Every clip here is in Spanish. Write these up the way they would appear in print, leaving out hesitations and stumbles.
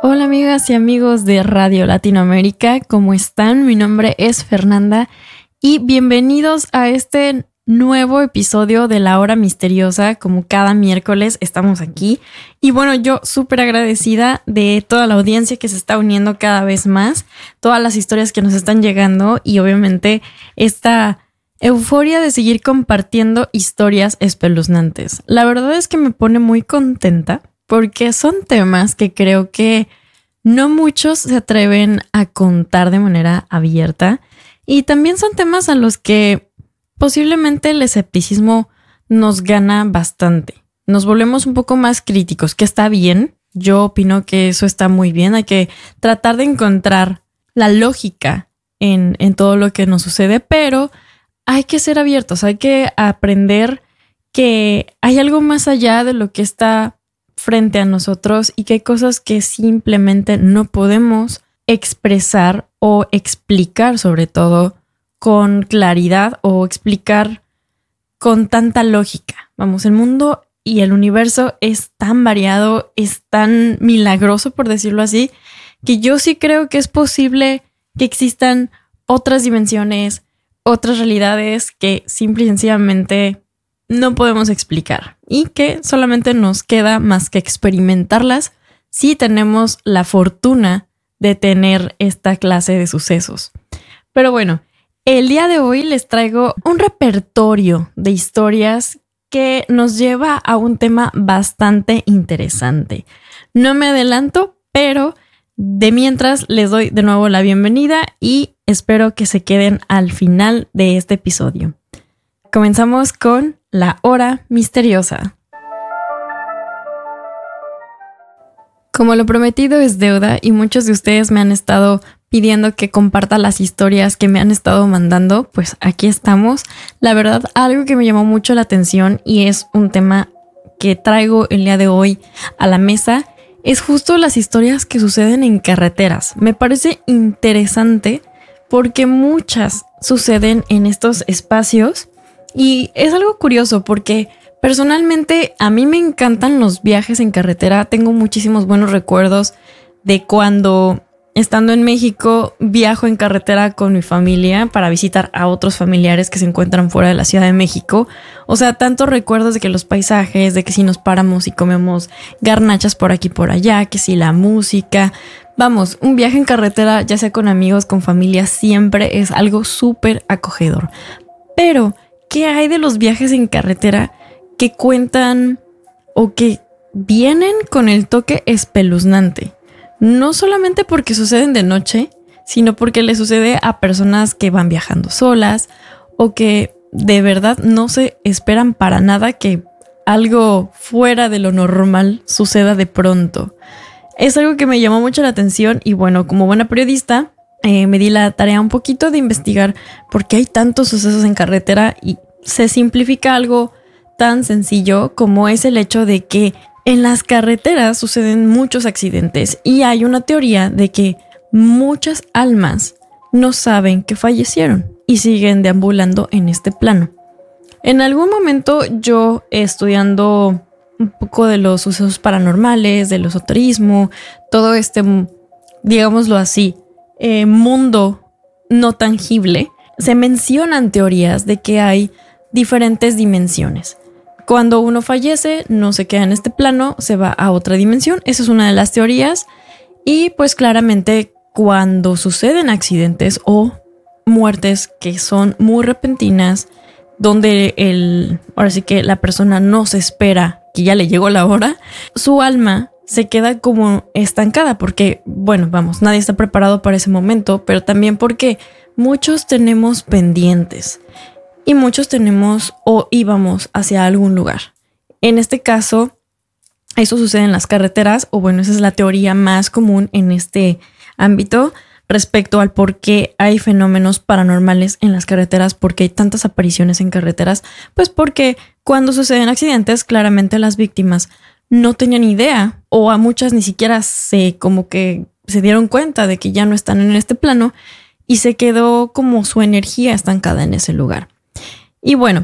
Hola amigas y amigos de Radio Latinoamérica, ¿cómo están? Mi nombre es Fernanda y bienvenidos a este nuevo episodio de La Hora Misteriosa. Como cada miércoles estamos aquí y bueno, yo súper agradecida de toda la audiencia que se está uniendo cada vez más, todas las historias que nos están llegando y obviamente esta euforia de seguir compartiendo historias espeluznantes. La verdad es que me pone muy contenta porque son temas que creo que no muchos se atreven a contar de manera abierta y también son temas a los que posiblemente el escepticismo nos gana bastante. Nos volvemos un poco más críticos, que está bien. Yo opino que eso está muy bien. Hay que tratar de encontrar la lógica en todo lo que nos sucede, pero hay que ser abiertos, hay que aprender que hay algo más allá de lo que está frente a nosotros y que hay cosas que simplemente no podemos expresar o explicar, sobre todo con claridad o explicar con tanta lógica. Vamos, el mundo y el universo es tan variado, es tan milagroso, por decirlo así, que yo sí creo que es posible que existan otras dimensiones, otras realidades que simple y sencillamente no podemos explicar y que solamente nos queda más que experimentarlas si tenemos la fortuna de tener esta clase de sucesos. Pero bueno, el día de hoy les traigo un repertorio de historias que nos lleva a un tema bastante interesante. No me adelanto, pero de mientras les doy de nuevo la bienvenida y espero que se queden al final de este episodio. Comenzamos con La Hora Misteriosa. Como lo prometido es deuda y muchos de ustedes me han estado pidiendo que comparta las historias que me han estado mandando, pues aquí estamos. La verdad, algo que me llamó mucho la atención y es un tema que traigo el día de hoy a la mesa es justo las historias que suceden en carreteras. Me parece interesante porque muchas suceden en estos espacios. Y es algo curioso porque personalmente a mí me encantan los viajes en carretera. Tengo muchísimos buenos recuerdos de cuando, estando en México, viajo en carretera con mi familia para visitar a otros familiares que se encuentran fuera de la Ciudad de México. O sea, tantos recuerdos de que los paisajes, de que si nos paramos y comemos garnachas por aquí y por allá, que si la música. Vamos, un viaje en carretera, ya sea con amigos, con familia, siempre es algo súper acogedor. Pero ¿qué hay de los viajes en carretera que cuentan o que vienen con el toque espeluznante? No solamente porque suceden de noche, sino porque le sucede a personas que van viajando solas o que de verdad no se esperan para nada que algo fuera de lo normal suceda de pronto. Es algo que me llamó mucho la atención y bueno, como buena periodista, me di la tarea un poquito de investigar por qué hay tantos sucesos en carretera y se simplifica algo tan sencillo como es el hecho de que en las carreteras suceden muchos accidentes y hay una teoría de que muchas almas no saben que fallecieron y siguen deambulando en este plano. En algún momento yo estudiando un poco de los sucesos paranormales, del esoterismo, todo este, digámoslo así, mundo no tangible, se mencionan teorías de que hay diferentes dimensiones. Cuando uno fallece, no se queda en este plano, se va a otra dimensión. Esa es una de las teorías. Y pues claramente cuando suceden accidentes o muertes que son muy repentinas, donde ahora sí que la persona no se espera que ya le llegó la hora, su alma se queda como estancada porque, bueno, vamos, nadie está preparado para ese momento, pero también porque muchos tenemos pendientes y muchos tenemos o íbamos hacia algún lugar. En este caso, eso sucede en las carreteras, o bueno, esa es la teoría más común en este ámbito respecto al por qué hay fenómenos paranormales en las carreteras, por qué hay tantas apariciones en carreteras. Pues porque cuando suceden accidentes, claramente las víctimas no tenían idea o a muchas ni siquiera se dieron cuenta de que ya no están en este plano y se quedó como su energía estancada en ese lugar. Y bueno,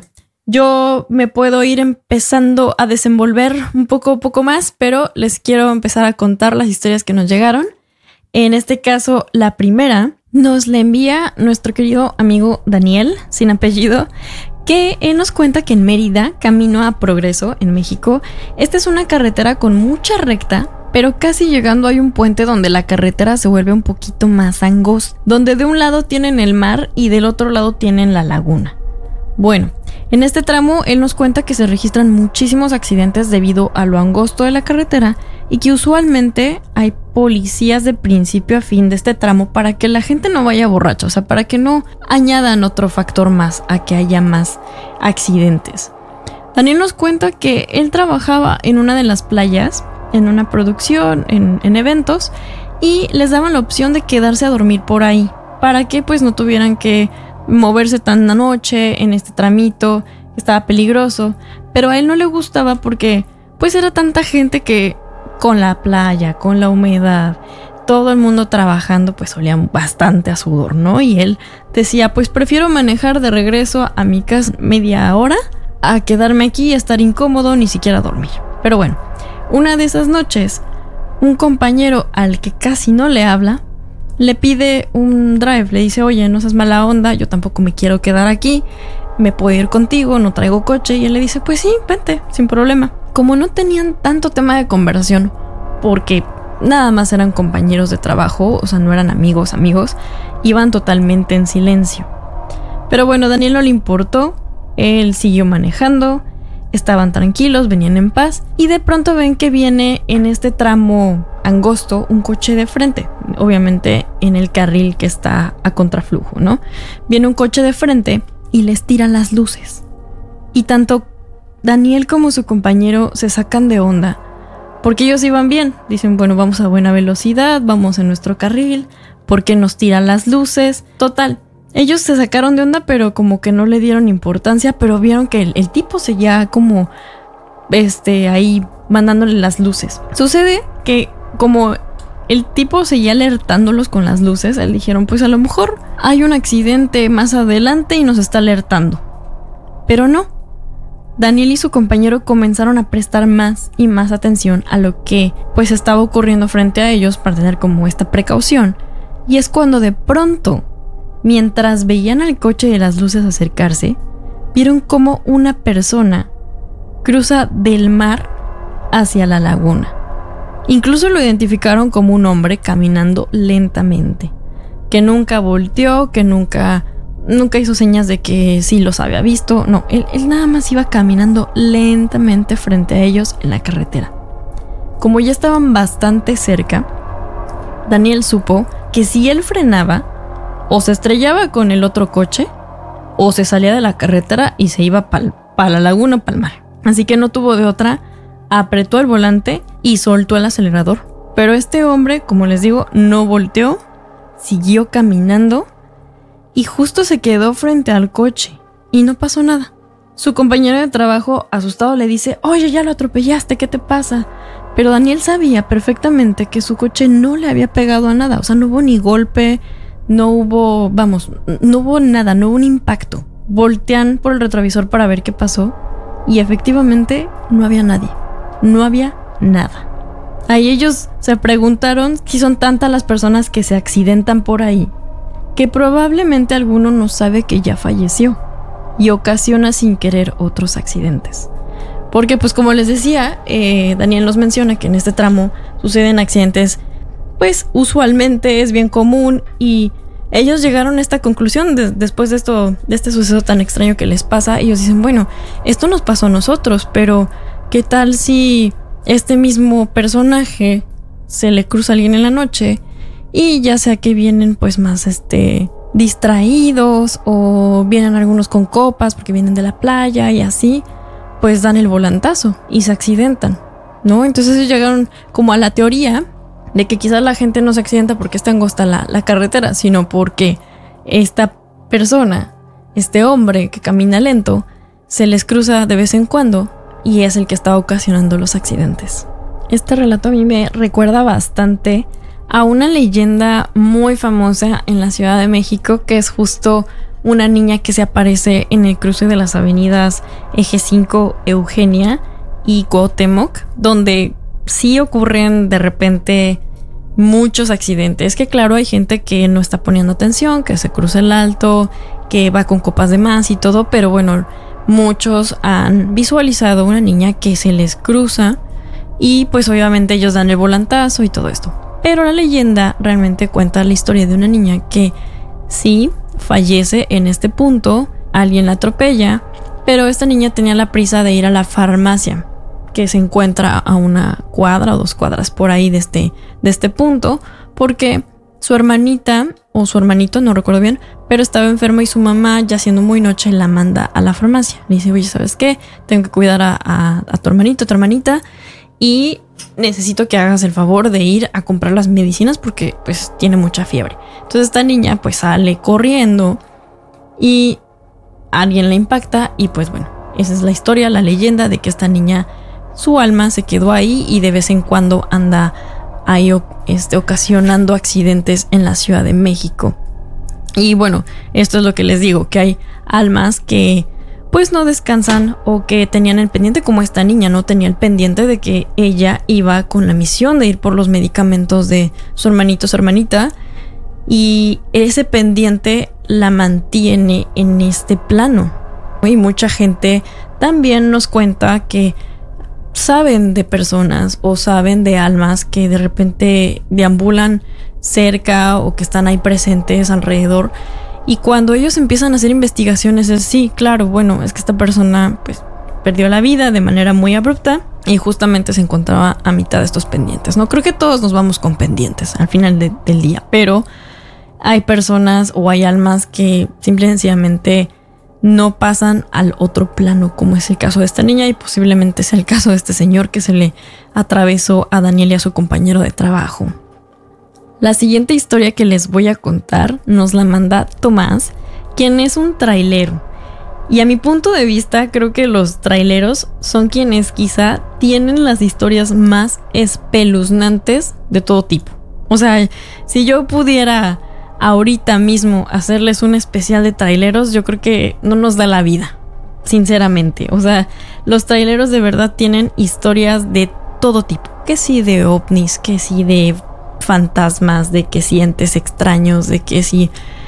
Yo me puedo ir empezando a desenvolver un poco más, pero les quiero empezar a contar las historias que nos llegaron. En este caso, la primera nos la envía nuestro querido amigo Daniel, sin apellido, que él nos cuenta que en Mérida, camino a Progreso, en México, esta es una carretera con mucha recta, pero casi llegando hay un puente donde la carretera se vuelve un poquito más angosta, donde de un lado tienen el mar y del otro lado tienen la laguna. Bueno, en este tramo él nos cuenta que se registran muchísimos accidentes debido a lo angosto de la carretera y que usualmente hay policías de principio a fin de este tramo para que la gente no vaya borracha, o sea, para que no añadan otro factor más a que haya más accidentes. Daniel nos cuenta que él trabajaba en una de las playas, en una producción, en eventos, y les daban la opción de quedarse a dormir por ahí, para que pues no tuvieran que moverse tan la noche en este tramito, estaba peligroso, pero a él no le gustaba porque pues era tanta gente que con la playa, con la humedad, todo el mundo trabajando, pues olía bastante a sudor, ¿no? Y él decía, pues prefiero manejar de regreso a mi casa media hora a quedarme aquí y estar incómodo, ni siquiera dormir. Pero bueno, una de esas noches, un compañero al que casi no le habla, le pide un drive, le dice, oye, no seas mala onda, yo tampoco me quiero quedar aquí, me puedo ir contigo, no traigo coche. Y él le dice, pues sí, vente, sin problema. Como no tenían tanto tema de conversación, porque nada más eran compañeros de trabajo, o sea, no eran amigos, iban totalmente en silencio. Pero bueno, Daniel no le importó, él siguió manejando, estaban tranquilos, venían en paz, y de pronto ven que viene en este tramo angosto un coche de frente, obviamente en el carril que está a contraflujo, ¿no? Viene un coche de frente y les tira las luces. Y tanto Daniel como su compañero se sacan de onda, porque ellos iban bien, dicen, bueno, vamos a buena velocidad, vamos en nuestro carril, ¿por qué nos tiran las luces? Total, ellos se sacaron de onda, pero como que no le dieron importancia, pero vieron que el tipo seguía como ahí mandándole las luces. Sucede que como el tipo seguía alertándolos con las luces, le dijeron, pues a lo mejor hay un accidente más adelante y nos está alertando. Pero no. Daniel y su compañero comenzaron a prestar más y más atención a lo que pues estaba ocurriendo frente a ellos para tener como esta precaución. Y es cuando de pronto, mientras veían al coche de las luces acercarse, vieron cómo una persona cruza del mar hacia la laguna. Incluso lo identificaron como un hombre caminando lentamente, que nunca volteó, que nunca hizo señas de que sí los había visto. No, él nada más iba caminando lentamente frente a ellos en la carretera. Como ya estaban bastante cerca, Daniel supo que si él frenaba, o se estrellaba con el otro coche, o se salía de la carretera y se iba para la laguna o para el mar. Así que no tuvo de otra, apretó el volante y soltó el acelerador. Pero este hombre, como les digo, no volteó, siguió caminando y justo se quedó frente al coche y no pasó nada. Su compañero de trabajo, asustado, le dice, oye, ya lo atropellaste, ¿qué te pasa? Pero Daniel sabía perfectamente que su coche no le había pegado a nada, o sea, no hubo ni golpe, no hubo nada, no hubo un impacto. Voltean por el retrovisor para ver qué pasó y efectivamente no había nadie, no había nada. Ahí ellos se preguntaron si son tantas las personas que se accidentan por ahí, que probablemente alguno no sabe que ya falleció y ocasiona sin querer otros accidentes. Porque pues como les decía, Daniel nos menciona que en este tramo suceden accidentes, pues usualmente es bien común, y ellos llegaron a esta conclusión después de este suceso tan extraño que les pasa. Ellos dicen, bueno, esto nos pasó a nosotros, pero ¿qué tal si este mismo personaje se le cruza a alguien en la noche y ya sea que vienen pues más distraídos, o vienen algunos con copas porque vienen de la playa y así, pues dan el volantazo y se accidentan, ¿no? Entonces ellos llegaron como a la teoría de que quizás la gente no se accidenta porque está angosta la carretera, sino porque esta persona, este hombre que camina lento, se les cruza de vez en cuando y es el que está ocasionando los accidentes. Este relato a mí me recuerda bastante a una leyenda muy famosa en la Ciudad de México, que es justo una niña que se aparece en el cruce de las avenidas Eje 5, Eugenia y Cuauhtémoc, donde sí ocurren de repente muchos accidentes, que claro, hay gente que no está poniendo atención, que se cruza el alto, que va con copas de más y todo, pero bueno, muchos han visualizado una niña que se les cruza y pues obviamente ellos dan el volantazo y todo esto. Pero la leyenda realmente cuenta la historia de una niña que sí fallece en este punto, alguien la atropella, pero esta niña tenía la prisa de ir a la farmacia, que se encuentra a una cuadra o 2 cuadras por ahí de este punto, porque su hermanita o su hermanito, no recuerdo bien, pero estaba enfermo y su mamá, ya siendo muy noche, la manda a la farmacia. Le dice, oye, ¿sabes qué? Tengo que cuidar a tu hermanito, a tu hermanita, y necesito que hagas el favor de ir a comprar las medicinas porque pues tiene mucha fiebre. Entonces esta niña pues sale corriendo y alguien la impacta y pues bueno, esa es la historia, la leyenda de que esta niña, su alma se quedó ahí y de vez en cuando anda ahí ocasionando accidentes en la Ciudad de México. Y bueno, esto es lo que les digo, que hay almas que pues no descansan o que tenían el pendiente, como esta niña no tenía el pendiente de que ella iba con la misión de ir por los medicamentos de su hermanito, su hermanita, y ese pendiente la mantiene en este plano. Y mucha gente también nos cuenta que saben de personas o saben de almas que de repente deambulan cerca o que están ahí presentes alrededor, y cuando ellos empiezan a hacer investigaciones es sí, claro, bueno, es que esta persona pues perdió la vida de manera muy abrupta y justamente se encontraba a mitad de estos pendientes, ¿no? Creo que todos nos vamos con pendientes al final del día, pero hay personas o hay almas que simple y sencillamente no pasan al otro plano, como es el caso de esta niña y posiblemente sea el caso de este señor que se le atravesó a Daniel y a su compañero de trabajo. La siguiente historia que les voy a contar nos la manda Tomás, quien es un trailero. Y a mi punto de vista, creo que los traileros son quienes quizá tienen las historias más espeluznantes de todo tipo. O sea, si yo pudiera ahorita mismo hacerles un especial de traileros, yo creo que no nos da la vida, sinceramente. O sea, los traileros de verdad tienen historias de todo tipo. Que sí de ovnis, que sí de fantasmas, de que sientes extraños, de que si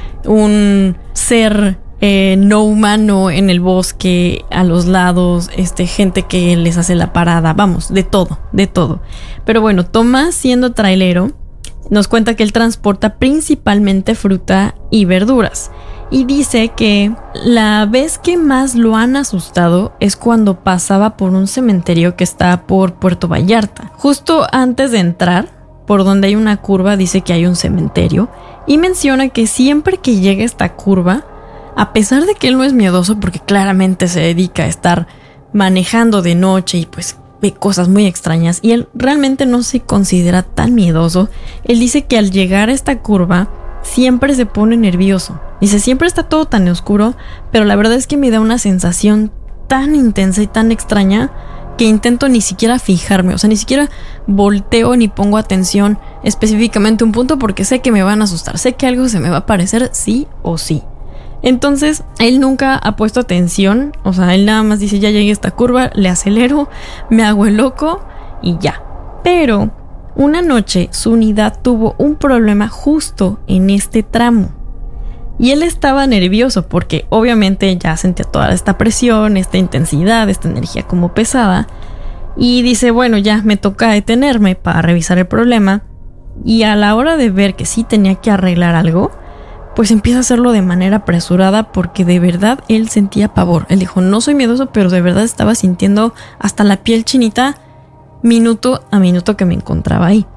un ser no humano en el bosque a los lados, gente que les hace la parada, vamos, de todo. Pero bueno, Tomás, siendo trailero, nos cuenta que él transporta principalmente fruta y verduras y dice que la vez que más lo han asustado es cuando pasaba por un cementerio que está por Puerto Vallarta. Justo antes de entrar, por donde hay una curva, dice que hay un cementerio y menciona que siempre que llega a esta curva, a pesar de que él no es miedoso porque claramente se dedica a estar manejando de noche y pues ve cosas muy extrañas y él realmente no se considera tan miedoso, él dice que al llegar a esta curva siempre se pone nervioso. Dice, siempre está todo tan oscuro, pero la verdad es que me da una sensación tan intensa y tan extraña que intento ni siquiera fijarme, o sea, ni siquiera volteo ni pongo atención específicamente a un punto porque sé que me van a asustar, sé que algo se me va a aparecer sí o sí. Entonces, él nunca ha puesto atención, o sea, él nada más dice, ya llegué a esta curva, le acelero, me hago el loco y ya. Pero una noche su unidad tuvo un problema justo en este tramo. Y él estaba nervioso porque obviamente ya sentía toda esta presión, esta intensidad, esta energía como pesada. Y dice, bueno, ya me toca detenerme para revisar el problema. Y a la hora de ver que sí tenía que arreglar algo, pues empieza a hacerlo de manera apresurada porque de verdad él sentía pavor. Él dijo, no soy miedoso, pero de verdad estaba sintiendo hasta la piel chinita minuto a minuto que me encontraba ahí.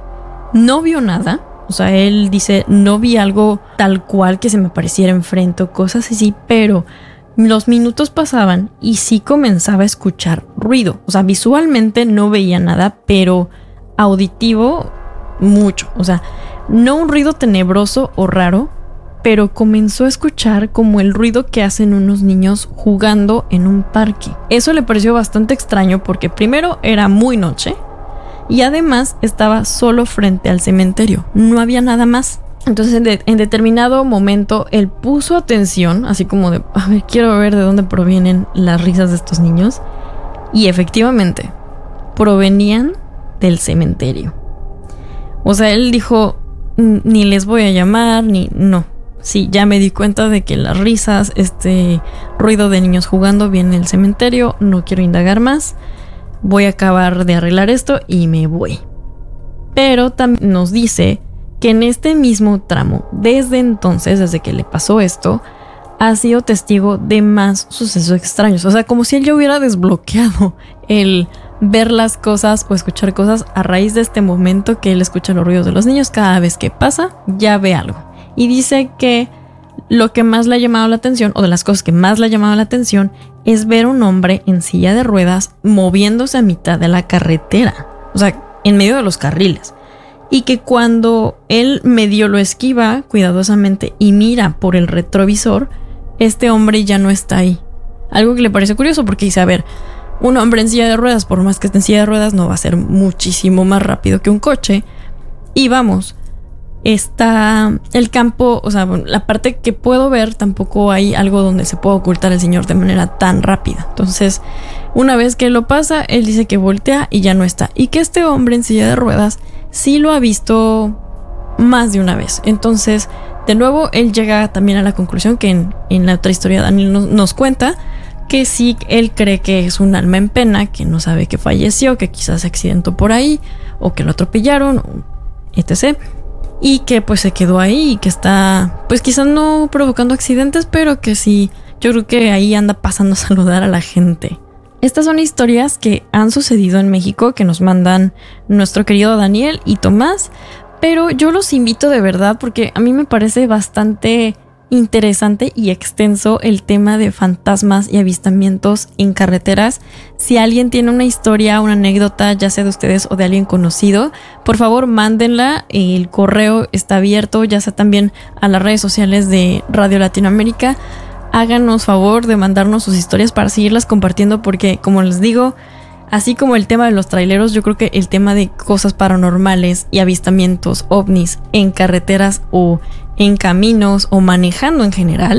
No vio nada. O sea, él dice, no vi algo tal cual que se me apareciera enfrente o cosas así, pero los minutos pasaban y sí comenzaba a escuchar ruido. O sea, visualmente no veía nada, pero auditivo mucho. O sea, no un ruido tenebroso o raro, pero comenzó a escuchar como el ruido que hacen unos niños jugando en un parque. Eso le pareció bastante extraño porque primero era muy noche, y además estaba solo frente al cementerio, no había nada más. Entonces en determinado momento él puso atención, así como de, a ver, quiero ver de dónde provienen las risas de estos niños. Y efectivamente, provenían del cementerio. O sea, él dijo, ni les voy a llamar, ni no. Sí, ya me di cuenta de que las risas, este ruido de niños jugando viene del cementerio, no quiero indagar más. Voy a acabar de arreglar esto y me voy. Pero también nos dice que en este mismo tramo, desde entonces, desde que le pasó esto, ha sido testigo de más sucesos extraños. O sea, como si él ya hubiera desbloqueado el ver las cosas o escuchar cosas a raíz de este momento que él escucha los ruidos de los niños. Cada vez que pasa, ya ve algo. Y dice que lo que más le ha llamado la atención, o de las cosas que más le ha llamado la atención, es ver un hombre en silla de ruedas moviéndose a mitad de la carretera. O sea, en medio de los carriles. Y que cuando él medio lo esquiva cuidadosamente y mira por el retrovisor, este hombre ya no está ahí. Algo que le parece curioso porque dice, a ver, un hombre en silla de ruedas, por más que esté en silla de ruedas, no va a ser muchísimo más rápido que un coche. Y vamos, está el campo, o sea, la parte que puedo ver, tampoco hay algo donde se pueda ocultar el señor de manera tan rápida. Entonces, una vez que lo pasa, él dice que voltea y ya no está. Y que este hombre en silla de ruedas sí lo ha visto más de una vez. Entonces, de nuevo, él llega también a la conclusión que en la otra historia Daniel nos cuenta que sí, él cree que es un alma en pena, que no sabe que falleció, que quizás se accidentó por ahí, o que lo atropellaron, etc. Y que pues se quedó ahí y que está, pues quizás no provocando accidentes, pero que sí, yo creo que ahí anda pasando a saludar a la gente. Estas son historias que han sucedido en México, que nos mandan nuestro querido Daniel y Tomás, pero yo los invito de verdad porque a mí me parece bastante interesante y extenso el tema de fantasmas y avistamientos en carreteras. Si alguien tiene una historia, una anécdota, ya sea de ustedes o de alguien conocido, por favor mándenla. El correo está abierto, ya sea también a las redes sociales de Radio Latinoamérica. Háganos favor de mandarnos sus historias para seguirlas compartiendo porque, como les digo, así como el tema de los traileros, yo creo que el tema de cosas paranormales y avistamientos ovnis en carreteras o en caminos o manejando en general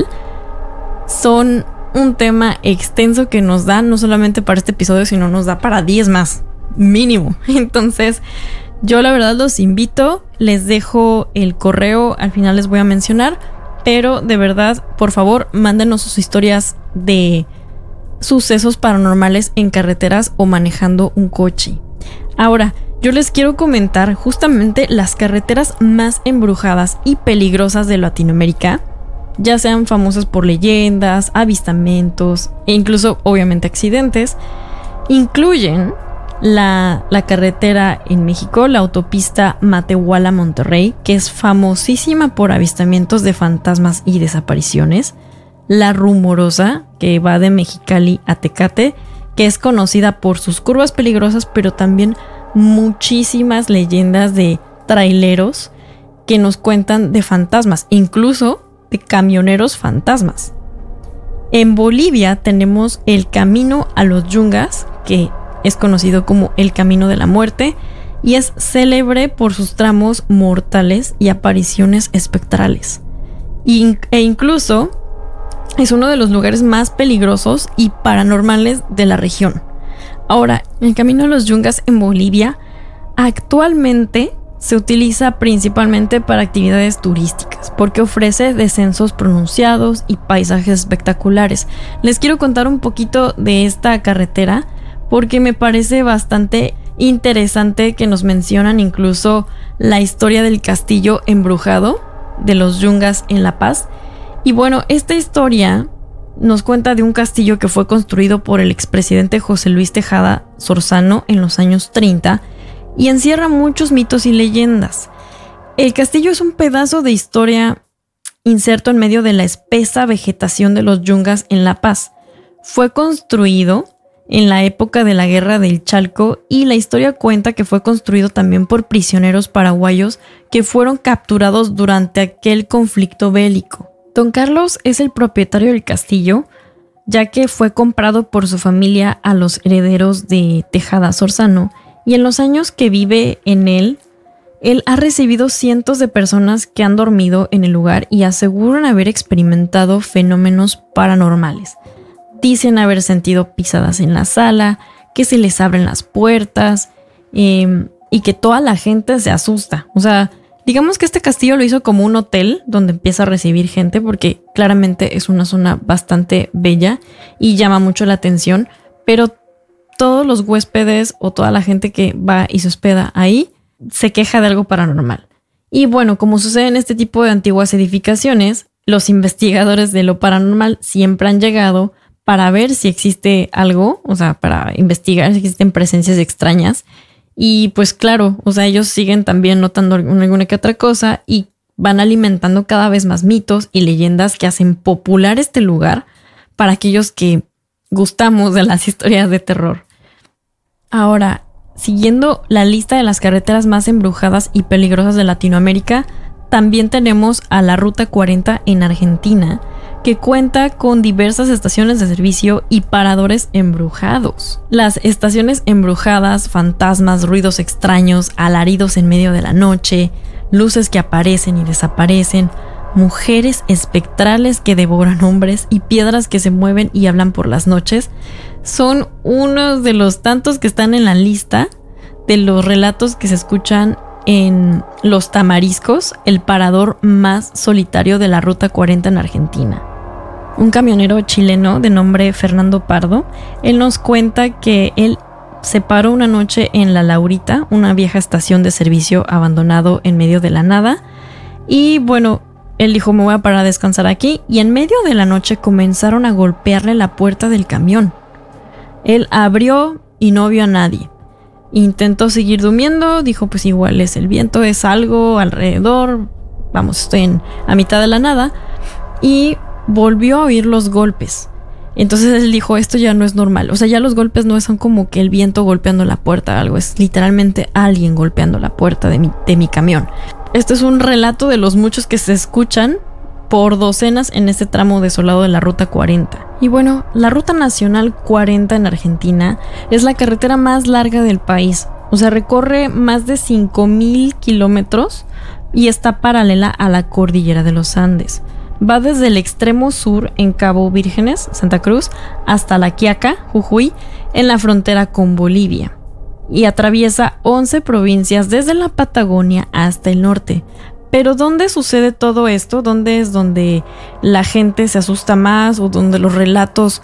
son un tema extenso que nos da no solamente para este episodio, sino nos da para 10 más, mínimo. Entonces, yo la verdad los invito, les dejo el correo, al final les voy a mencionar, pero de verdad, por favor, mándenos sus historias de sucesos paranormales en carreteras o manejando un coche. Ahora, yo les quiero comentar justamente las carreteras más embrujadas y peligrosas de Latinoamérica, ya sean famosas por leyendas, avistamientos e incluso obviamente accidentes. Incluyen la carretera en México, la autopista Matehuala-Monterrey, que es famosísima por avistamientos de fantasmas y desapariciones. La Rumorosa, que va de Mexicali a Tecate, que es conocida por sus curvas peligrosas, pero también muchísimas leyendas de traileros que nos cuentan de fantasmas, incluso de camioneros fantasmas. En Bolivia tenemos el Camino a los Yungas, que es conocido como el Camino de la Muerte y es célebre por sus tramos mortales y apariciones espectrales. E incluso es uno de los lugares más peligrosos y paranormales de la región. Ahora, el Camino a los Yungas en Bolivia actualmente se utiliza principalmente para actividades turísticas porque ofrece descensos pronunciados y paisajes espectaculares. Les quiero contar un poquito de esta carretera porque me parece bastante interesante que nos mencionan incluso la historia del castillo embrujado de los Yungas en La Paz. Y bueno, esta historia nos cuenta de un castillo que fue construido por el expresidente José Luis Tejada Sorzano en los años 30 y encierra muchos mitos y leyendas. El castillo es un pedazo de historia inserto en medio de la espesa vegetación de los Yungas en La Paz. Fue construido en la época de la Guerra del Chalco y la historia cuenta que fue construido también por prisioneros paraguayos que fueron capturados durante aquel conflicto bélico. Don Carlos es el propietario del castillo, ya que fue comprado por su familia a los herederos de Tejada Sorzano, y en los años que vive en él Él ha recibido cientos de personas que han dormido en el lugar y aseguran haber experimentado fenómenos paranormales. Dicen haber sentido pisadas en la sala, que se les abren las puertas y que toda la gente se asusta. O sea, digamos que este castillo lo hizo como un hotel donde empieza a recibir gente porque claramente es una zona bastante bella y llama mucho la atención, pero todos los huéspedes o toda la gente que va y se hospeda ahí se queja de algo paranormal. Y bueno, como sucede en este tipo de antiguas edificaciones, los investigadores de lo paranormal siempre han llegado para ver si existe algo, o sea, para investigar si existen presencias extrañas. Y pues claro, o sea, ellos siguen también notando alguna que otra cosa y van alimentando cada vez más mitos y leyendas que hacen popular este lugar para aquellos que gustamos de las historias de terror. Ahora, siguiendo la lista de las carreteras más embrujadas y peligrosas de Latinoamérica, también tenemos a la Ruta 40 en Argentina, que cuenta con diversas estaciones de servicio y paradores embrujados. Las estaciones embrujadas, fantasmas, ruidos extraños, alaridos en medio de la noche, luces que aparecen y desaparecen, mujeres espectrales que devoran hombres y piedras que se mueven y hablan por las noches, son unos de los tantos que están en la lista de los relatos que se escuchan en Los Tamariscos, el parador más solitario de la Ruta 40 en Argentina. Un camionero chileno de nombre Fernando Pardo, él nos cuenta que él se paró una noche en La Laurita, una vieja estación de servicio abandonado en medio de la nada, y bueno, él dijo, me voy a parar a descansar aquí, y en medio de la noche comenzaron a golpearle la puerta del camión. Él abrió y no vio a nadie. Intentó seguir durmiendo, dijo pues igual es el viento, es algo alrededor, vamos, estoy a mitad de la nada, y volvió a oír los golpes. Entonces él dijo, esto ya no es normal, o sea, ya los golpes no son como que el viento golpeando la puerta o algo, es literalmente alguien golpeando la puerta de mi camión. Este es un relato de los muchos que se escuchan por docenas en este tramo desolado de la Ruta 40. Y bueno, la Ruta Nacional 40 en Argentina es la carretera más larga del país. O sea, recorre más de 5,000 kilómetros y está paralela a la cordillera de los Andes. Va desde el extremo sur en Cabo Vírgenes, Santa Cruz, hasta La Quiaca, Jujuy, en la frontera con Bolivia. Y atraviesa 11 provincias desde la Patagonia hasta el norte. Pero ¿dónde sucede todo esto? ¿Dónde es donde la gente se asusta más o donde los relatos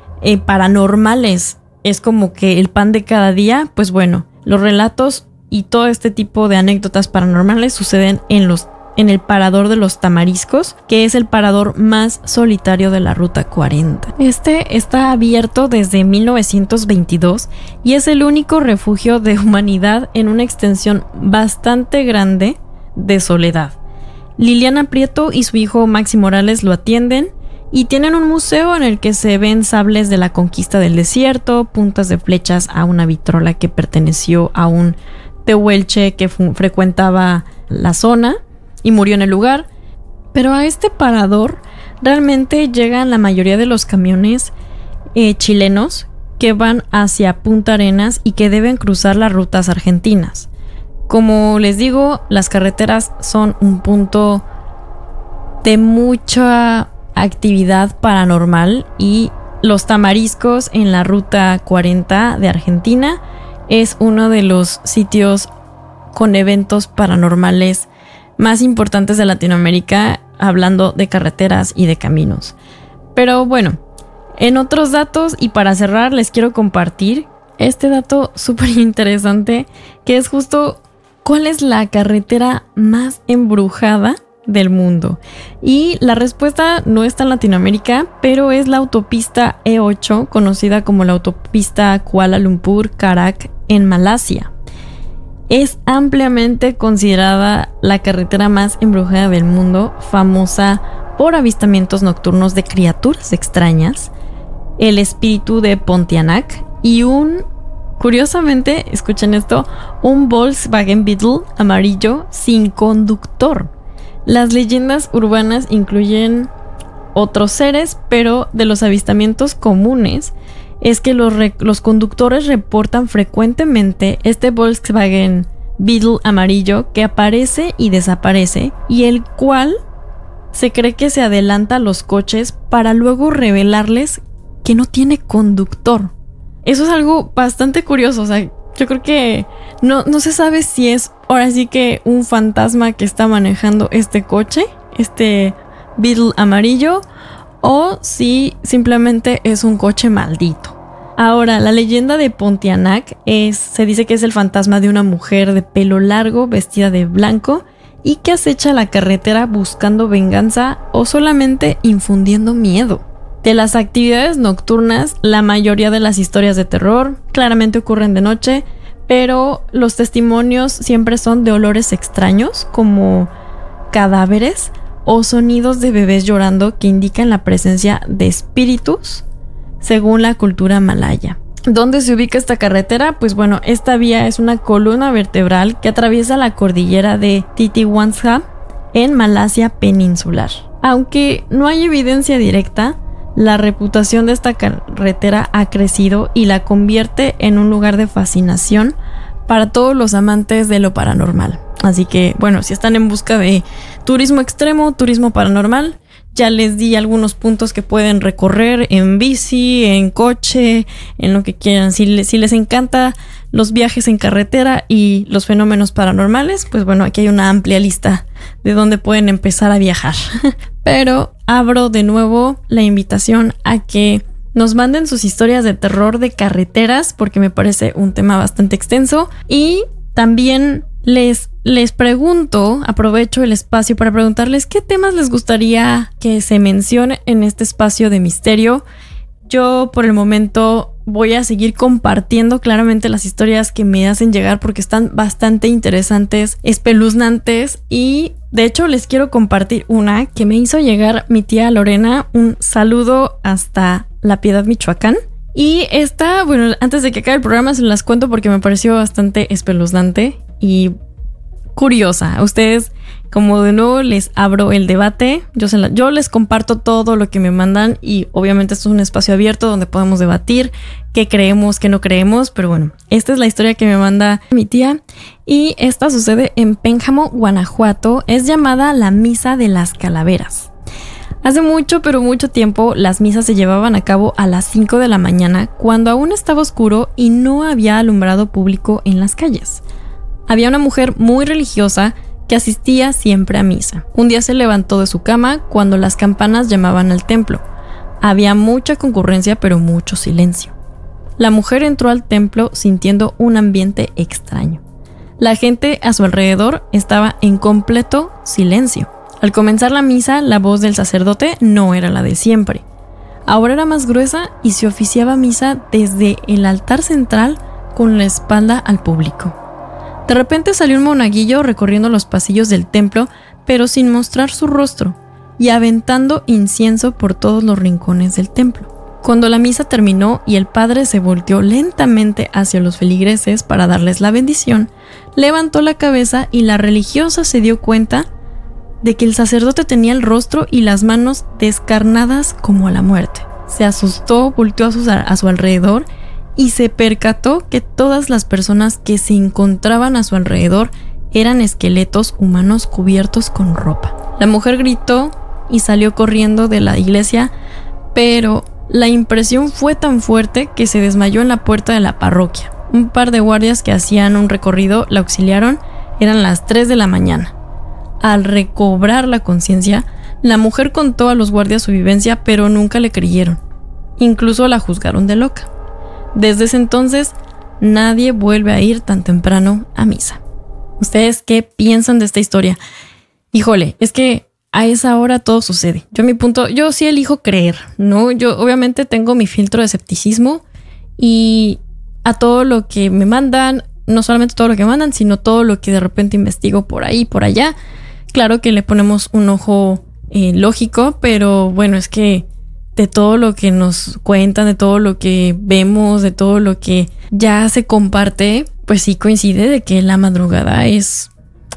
paranormales es como que el pan de cada día? Pues bueno, los relatos y todo este tipo de anécdotas paranormales suceden en el parador de Los Tamariscos, que es el parador más solitario de la Ruta 40. Este está abierto desde 1922 y es el único refugio de humanidad en una extensión bastante grande de soledad. Liliana Prieto y su hijo Maxi Morales lo atienden y tienen un museo en el que se ven sables de la conquista del desierto, puntas de flechas a una vitrola que perteneció a un tehuelche que frecuentaba la zona y murió en el lugar. Pero a este parador realmente llegan la mayoría de los camiones chilenos que van hacia Punta Arenas y que deben cruzar las rutas argentinas. Como les digo, las carreteras son un punto de mucha actividad paranormal y Los Tamariscos en la Ruta 40 de Argentina es uno de los sitios con eventos paranormales más importantes de Latinoamérica, hablando de carreteras y de caminos. Pero bueno, en otros datos y para cerrar les quiero compartir este dato súper interesante que es justo ¿cuál es la carretera más embrujada del mundo? Y la respuesta no está en Latinoamérica, pero es la autopista E8, conocida como la autopista Kuala Lumpur-Karak en Malasia. Es ampliamente considerada la carretera más embrujada del mundo, famosa por avistamientos nocturnos de criaturas extrañas, el espíritu de Pontianak y curiosamente, escuchen esto, un Volkswagen Beetle amarillo sin conductor. Las leyendas urbanas incluyen otros seres, pero de los avistamientos comunes es que los conductores reportan frecuentemente este Volkswagen Beetle amarillo que aparece y desaparece y el cual se cree que se adelanta a los coches para luego revelarles que no tiene conductor. Eso es algo bastante curioso, o sea, yo creo que no se sabe si es ahora sí que un fantasma que está manejando este coche, este Beetle amarillo, o si simplemente es un coche maldito. Ahora, la leyenda de Pontianak se dice que es el fantasma de una mujer de pelo largo, vestida de blanco, y que acecha la carretera buscando venganza o solamente infundiendo miedo. De las actividades nocturnas, la mayoría de las historias de terror claramente ocurren de noche, pero los testimonios siempre son de olores extraños, como cadáveres o sonidos de bebés llorando que indican la presencia de espíritus, según la cultura malaya. ¿Dónde se ubica esta carretera? Pues bueno, esta vía es una columna vertebral que atraviesa la cordillera de Titiwangsa en Malasia peninsular. Aunque no hay evidencia directa, la reputación de esta carretera ha crecido y la convierte en un lugar de fascinación para todos los amantes de lo paranormal. Así que, bueno, si están en busca de turismo extremo, turismo paranormal, ya les di algunos puntos que pueden recorrer en bici, en coche, en lo que quieran. Si les encanta los viajes en carretera y los fenómenos paranormales, pues bueno, aquí hay una amplia lista de dónde pueden empezar a viajar. Pero abro de nuevo la invitación a que nos manden sus historias de terror de carreteras, porque me parece un tema bastante extenso. Y también les pregunto, aprovecho el espacio para preguntarles qué temas les gustaría que se mencione en este espacio de misterio. Yo por el momento voy a seguir compartiendo claramente las historias que me hacen llegar porque están bastante interesantes, espeluznantes, y de hecho les quiero compartir una que me hizo llegar mi tía Lorena. Un saludo hasta La Piedad, Michoacán. Y esta, bueno, antes de que acabe el programa se las cuento porque me pareció bastante espeluznante y curiosa. A ustedes, como de nuevo les abro el debate, yo les comparto todo lo que me mandan y obviamente esto es un espacio abierto donde podemos debatir qué creemos, qué no creemos, pero bueno, esta es la historia que me manda mi tía y esta sucede en Pénjamo, Guanajuato. Es llamada la Misa de las Calaveras. Hace mucho, pero mucho tiempo, las misas se llevaban a cabo a las 5 de la mañana, cuando aún estaba oscuro y no había alumbrado público en las calles. Había una mujer muy religiosa que asistía siempre a misa. Un día se levantó de su cama cuando las campanas llamaban al templo. Había mucha concurrencia, pero mucho silencio. La mujer entró al templo sintiendo un ambiente extraño. La gente a su alrededor estaba en completo silencio. Al comenzar la misa, la voz del sacerdote no era la de siempre. Ahora era más gruesa y se oficiaba misa desde el altar central con la espalda al público. De repente salió un monaguillo recorriendo los pasillos del templo, pero sin mostrar su rostro, y aventando incienso por todos los rincones del templo. Cuando la misa terminó y el padre se volteó lentamente hacia los feligreses para darles la bendición, levantó la cabeza y la religiosa se dio cuenta de que el sacerdote tenía el rostro y las manos descarnadas como a la muerte. Se asustó, volteó a su alrededor y se percató que todas las personas que se encontraban a su alrededor eran esqueletos humanos cubiertos con ropa. La mujer gritó y salió corriendo de la iglesia, pero la impresión fue tan fuerte que se desmayó en la puerta de la parroquia. Un par de guardias que hacían un recorrido la auxiliaron. Eran las 3 de la mañana. Al recobrar la conciencia, la mujer contó a los guardias su vivencia, pero nunca le creyeron. Incluso la juzgaron de loca. Desde ese entonces, nadie vuelve a ir tan temprano a misa. ¿Ustedes qué piensan de esta historia? Híjole, es que a esa hora todo sucede. Yo sí elijo creer, ¿no? Yo obviamente tengo mi filtro de escepticismo y a todo lo que me mandan, no solamente todo lo que mandan, sino todo lo que de repente investigo por ahí, por allá. Claro que le ponemos un ojo lógico, pero bueno, es que de todo lo que nos cuentan, de todo lo que vemos, de todo lo que ya se comparte, pues sí coincide de que la madrugada es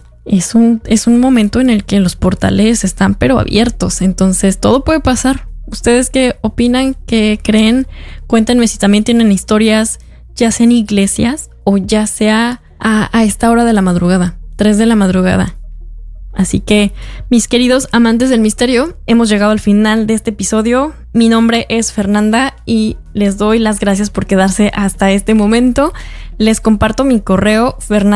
un momento en el que los portales están pero abiertos, entonces todo puede pasar. ¿Ustedes qué opinan? ¿Qué creen? Cuéntenme si también tienen historias, ya sea en iglesias o ya sea a esta hora de la madrugada, 3 de la madrugada. Así que, mis queridos amantes del misterio, hemos llegado al final de este episodio. Mi nombre es Fernanda y les doy las gracias por quedarse hasta este momento. Les comparto mi correo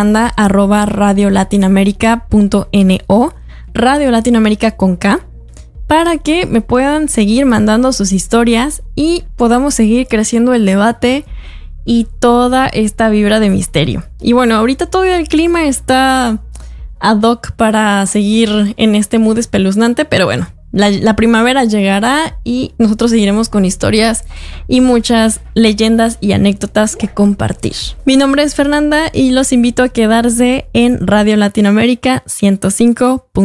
fernanda@radiolatinamerica.no, Radio Latinoamérica con K, para que me puedan seguir mandando sus historias y podamos seguir creciendo el debate y toda esta vibra de misterio. Y bueno, ahorita todavía el clima está ad hoc para seguir en este mood espeluznante, pero bueno, la primavera llegará y nosotros seguiremos con historias y muchas leyendas y anécdotas que compartir. Mi nombre es Fernanda y los invito a quedarse en Radio Latinoamérica 105.